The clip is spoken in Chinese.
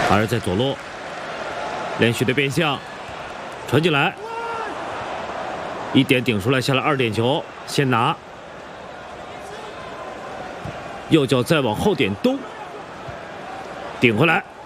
阿尔在左路，连续的变向，传进来，1点顶出来，下了2点球，先拿，右脚再往后点兜，顶回来。